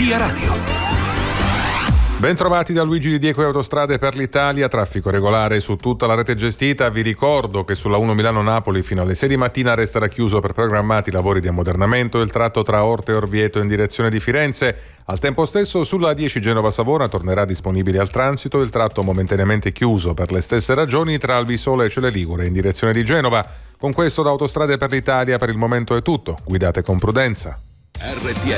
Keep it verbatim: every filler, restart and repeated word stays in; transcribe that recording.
Via Radio. Bentrovati da Luigi Di Diego e Autostrade per l'Italia, traffico regolare su tutta la rete gestita. Vi ricordo che sulla uno Milano-Napoli fino alle sei di mattina resterà chiuso per programmati lavori di ammodernamento il tratto tra Orte e Orvieto in direzione di Firenze. Al tempo stesso sulla A dieci Genova-Savona tornerà disponibile al transito il tratto momentaneamente chiuso per le stesse ragioni tra Albisola e Celle Ligure in direzione di Genova. Con questo da Autostrade per l'Italia per il momento è tutto. Guidate con prudenza. R T